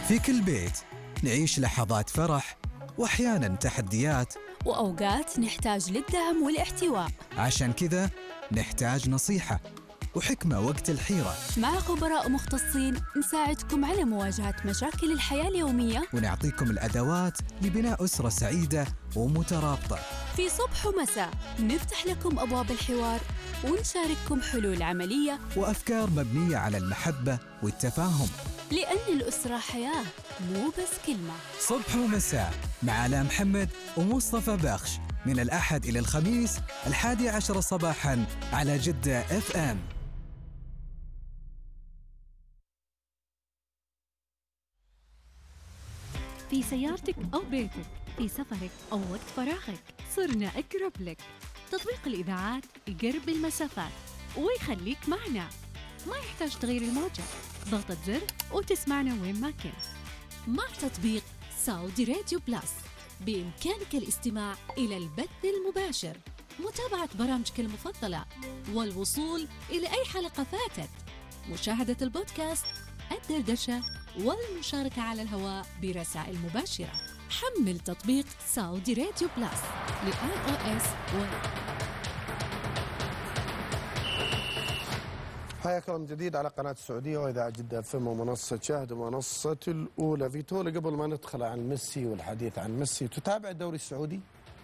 في كل بيت نعيش لحظات فرح وأحياناً تحديات، وأوقات نحتاج للدعم والاحتواء. عشان كذا نحتاج نصيحة وحكمة وقت الحيرة، مع خبراء مختصين نساعدكم على مواجهة مشاكل الحياة اليومية، ونعطيكم الأدوات لبناء أسرة سعيدة ومترابطة. في صبح ومساء نفتح لكم أبواب الحوار ونشارككم حلول عملية وأفكار مبنية على المحبة والتفاهم، لأن الأسرة حياة مو بس كلمة. صبح ومساء مع آلاء محمد ومصطفى بخش، من الأحد إلى الخميس 11 صباحاً على جدة FM. في سيارتك أو بيتك، في سفرك أو وقت فراغك، صرنا أقرب لك. تطبيق الإذاعات يقرب المسافات ويخليك معنا، ما يحتاج تغير الموجة، ضغطة زر وتسمعنا وين ما كنت. مع تطبيق سعودي راديو بلاس بإمكانك الاستماع إلى البث المباشر، متابعة برامجك المفضلة، والوصول إلى أي حلقة فاتت، مشاهدة البودكاست، الدردشة، والمشاركة على الهواء برسائل مباشرة. حمل تطبيق سعودي راديو بلاس لiOS حياكم من جديد على قناة السعودية وإذاعة جدة FM ومنصة شاهد ومنصة الأولى. فيتولا، قبل ما ندخل عن ميسي والحديث عن ميسي، تتابع الدوري السعودي؟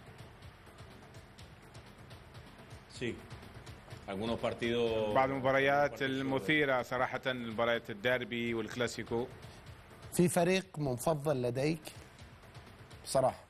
بعض المباريات المثيرة صراحة، مباريات الديربي والكلاسيكو. في فريق مفضل لديك بصراحة؟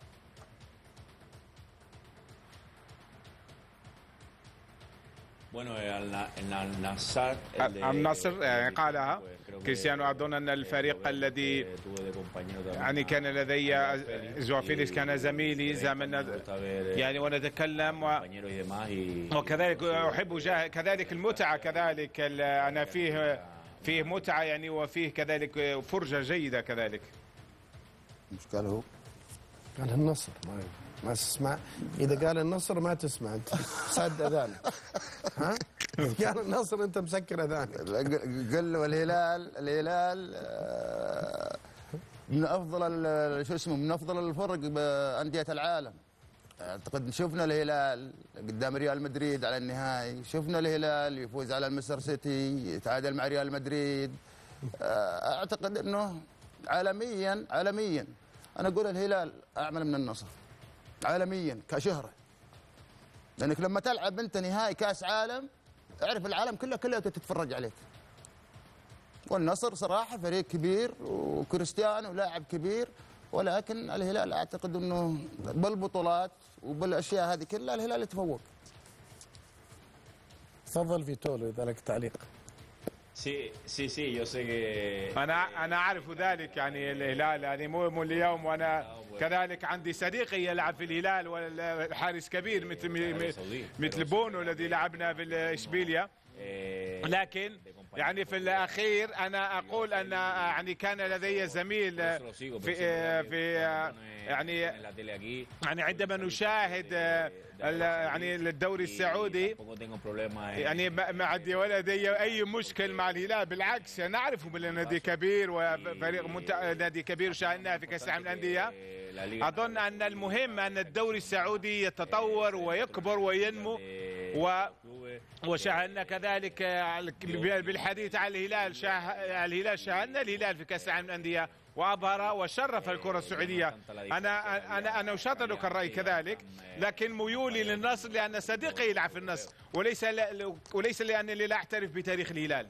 النصر يعني قالها كريستيانو. أظن أن الفريق الذي يعني كان لدي جواو فيليكس كان زميلي زمن يعني ونتكلم وكذلك أحب كذلك المتعة، كذلك أنا فيه متعة يعني، وفيه كذلك فرجة جيدة كذلك. مش قال هو؟ قال النصر ما تسمع. إذا قال النصر ما تسمع أنت، سد أذانك. ها؟ قال النصر أنت مسكر أذانك. قال له الهلال من أفضل من أفضل الفرق بأندية العالم. أعتقد شفنا الهلال قدام ريال مدريد على النهائي، شفنا الهلال يفوز على المستر سيتي، يتعادل مع ريال مدريد. أعتقد أنه عالميا أنا أقول الهلال أعمل من النصر عالميا كشهرة، لأنك لما تلعب أنت نهائي كأس عالم اعرف العالم كله تتفرج عليك. والنصر صراحة فريق كبير وكريستيانو لاعب كبير، ولكن الهلال أعتقد أنه بالبطولات وبالأشياء هذه كلها الهلال يتفوق. تفضل فيتولو إذا لك تعليق. أنا أعرف ذلك، يعني الهلال يعني مو اليوم، وأنا كذلك عندي صديقي يلعب في الهلال والحارس كبير مثل بونو الذي لعبنا في إشبيلية. لكن يعني في الأخير أنا أقول أن يعني كان لدي زميل في يعني عندما نشاهد يعني الدوري السعودي، يعني ما عندي ولا لدي أي مشكل مع الهلال، بالعكس نعرفه بالنادي كبير وفريق نادي كبير شاهدناه في كأس العالم للأندية. أظن أن المهم أن الدوري السعودي يتطور ويكبر وينمو، وشاهدنا كذلك بالحديث عن الهلال شاهدنا الهلال في كأس العالم للأندية وأظهر وشرف الكرة السعودية. أنا أشاطرك الرأي كذلك، لكن ميولي للنصر لأن صديقي يلعب في النصر، وليس لأنني لا أعترف بتاريخ الهلال.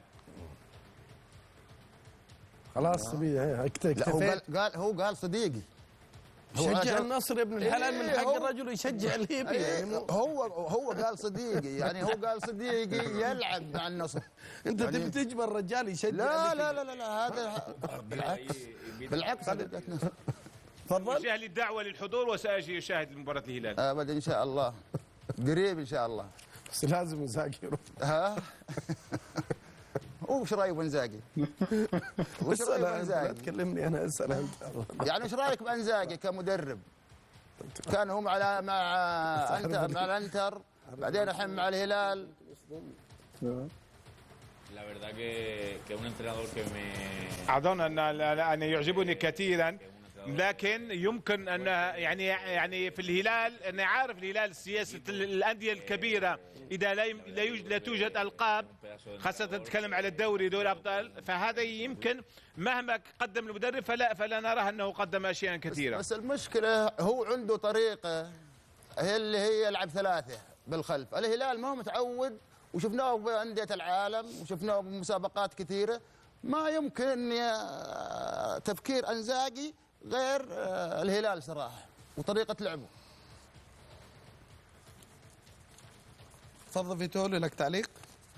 خلاص هو قال صديقي شجع النصر يا ابن الحلال، من حق الرجل يشجع الليبي. يعني هو قال صديقي، يعني هو قال صديقي يلعب مع النصر. انت يعني تبي تجبر الرجال يشجع؟ لا هذا بالعكس. تفضل. وجه لي الدعوة للحضور وسأجي أشاهد مباراة الهلال أبدا إن شاء الله، قريب إن شاء الله، بس لازم يذاكروا. ها وش رايك بنزاقي؟ وش رايك بنزاقي؟ تكلمني انا، اسال انت. يعني وش رايك بنزاقي كمدرب؟ كان هم مع الانتر، بعدين الحين مع الهلال. أظن أن يعجبني كثيرا، لكن يمكن أن يعني في الهلال أنا عارف الهلال سياسة الأندية الكبيرة إذا لا توجد ألقاب، خاصة تتكلم على الدوري دوري أبطال، فهذا يمكن مهما قدم المدرب فلا نراه أنه قدم أشياء كثيرة. بس المشكلة هو عنده طريقة اللي هي يلعب ثلاثة بالخلف. الهلال ما هو متعود، وشفناه في أندية العالم وشفناه بمسابقات كثيرة. ما يمكن تفكير انزاجي غير الهلال صراحة وطريقة لعبه. تفضل فيتولي، لك تعليق؟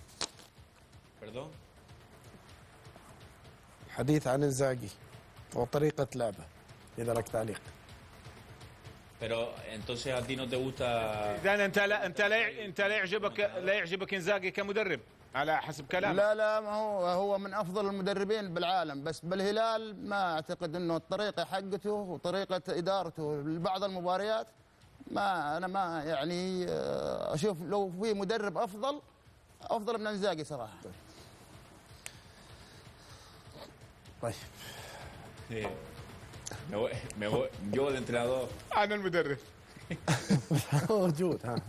حديث عن انزاجي وطريقة لعبه، إذا لك تعليق. Pero entonces a ti no te gusta. إذا أنت لا يعجبك إنزاغي كمدرب على حسب كلامك؟ لا ما هو من أفضل المدربين بالعالم، بس بالهلال ما أعتقد إنه الطريقة حقته وطريقة إدارته لبعض المباريات أنا ما يعني أشوف لو في مدرب أفضل من إنزاغي صراحة. طيب. Yo el entrenador. أنا المدرب. موجود ها.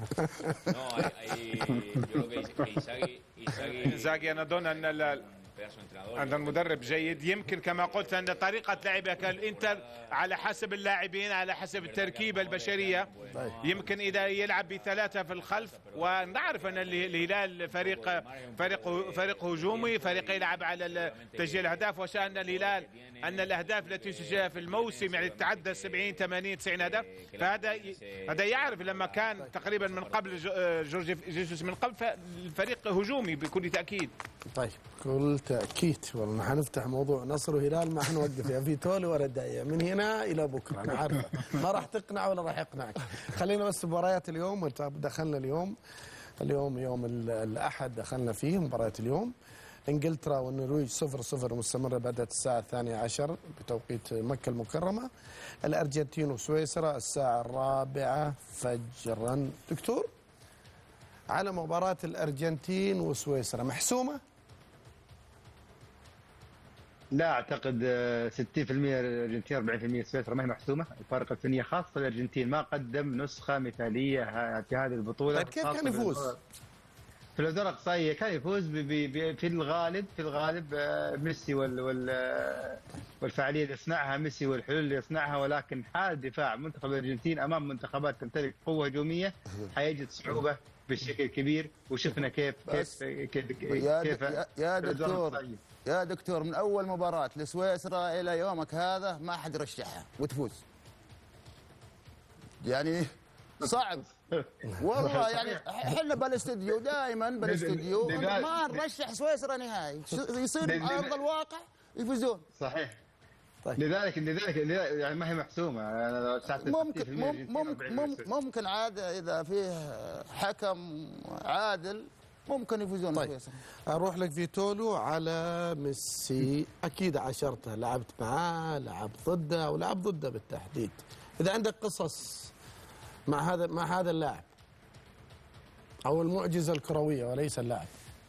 Yo creo que إنزاغي أنا أظن أن المدرب جيد. يمكن كما قلت أن طريقة لعبه كالإنتر على حسب اللاعبين، على حسب التركيبة البشرية. يمكن إذا يلعب بثلاثة في الخلف، ونعرف أن الهلال فريق هجومي، فريق يلعب على تسجيل الأهداف، وشأن الهلال أن الأهداف التي تسجلها في الموسم يعني تتعدى 70 80 90 هدف. فهذا يعرف لما كان تقريبا من قبل جورج جيسوس من قبل، فالفريق هجومي بكل تأكيد. طيب بكل تأكيد. والله حنفتح موضوع نصر وهلال ما حنوقف يا فيتولي ولا داعي من هنا إلى بكرة. أنا عارفة ما راح تقنع ولا راح يقنعك. خلينا بس مباريات اليوم. دخلنا اليوم يوم الأحد، دخلنا فيه مباريات اليوم. إنجلترا والنرويج 0-0 مستمرة، بدأت الساعة 12 بتوقيت مكة المكرمة. الأرجنتين وسويسرا الساعة 4 فجرا. دكتور، على مباراة الأرجنتين وسويسرا محسومة؟ لا اعتقد 60% الارجنتين 40% سويسرا ما هي محسومه. الفارق الفنيه خاصه الارجنتين ما قدم نسخه مثاليه في هذه البطوله. طيب كيف كان يفوز؟ في الادوار الاقصائيه كان يفوز في الغالب ميسي والفعاليه اللي يصنعها ميسي والحلول اللي يصنعها، ولكن حال دفاع منتخب الارجنتين امام منتخبات تمتلك قوه هجوميه حيجد صعوبه بشكل كبير. وشفنا كيف يا دكتور من أول مباراة لسويسرا إلى يومك هذا ما حد رشحها وتفوز. يعني صعب والله. يعني احنا بالاستديو دائما ما نرشح سويسرا نهائي، يصير على أرض الواقع يفوزون. صحيح. طيب. لذلك يعني ما هي محسومة. ممكن عاد إذا فيه حكم عادل ممكن يفوزون. طيب اروح لك فيتولو على ميسي. اكيد عاشرته، لعبت معاه، لعبت ضده ولعب ضده بالتحديد. اذا عندك قصص مع هذا اللاعب او المعجزه الكرويه وليس اللاعب.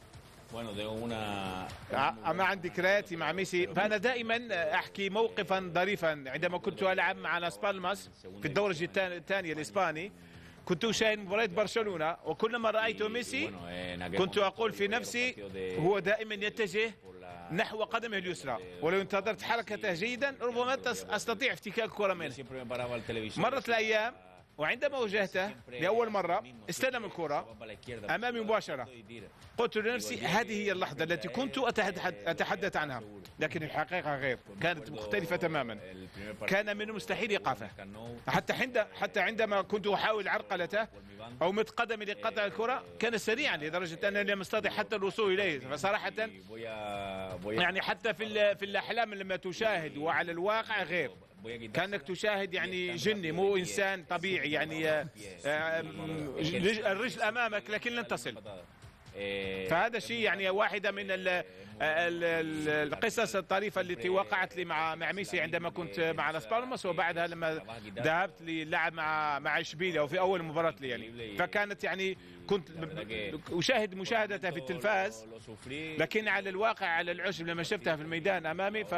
أما عن ذكرياتي مع ميسي، فأنا دائما أحكي موقفا ظريفا. عندما كنت ألعب مع لاس بالماس في الدورة الثانية الإسباني، كنت أشاهد مباريات برشلونة، وكلما رأيت ميسي كنت أقول في نفسي هو دائما يتجه نحو قدمه اليسرى، ولو انتظرت حركته جيدا ربما أستطيع افتكاك كرة منه. مرت الأيام وعندما واجهته لأول مرة استلم الكرة أمامي مباشرة، قلت لنفسي هذه هي اللحظة التي كنت أتحدث عنها، لكن الحقيقة غير، كانت مختلفة تماما. كان من المستحيل إيقافه، حتى عندما كنت أحاول عرقلته أو مد قدمي لقطع الكرة كان سريعا لدرجة أنني لم أستطع حتى الوصول إليه. فصراحة يعني حتى في الأحلام لما تشاهد وعلى الواقع غير، كأنك تشاهد يعني جني مو إنسان طبيعي. يعني الرجل أمامك لكن لن تصل. فهذا شيء يعني واحدة من القصص الطريفة التي وقعت لي مع ميسي عندما كنت مع لاس بالماس، وبعدها لما ذهبت للعب مع اشبيليا وفي اول مباراة لي يعني. فكانت يعني كنت أشاهد مشاهدتها في التلفاز، لكن على الواقع على العشب لما شفتها في الميدان امامي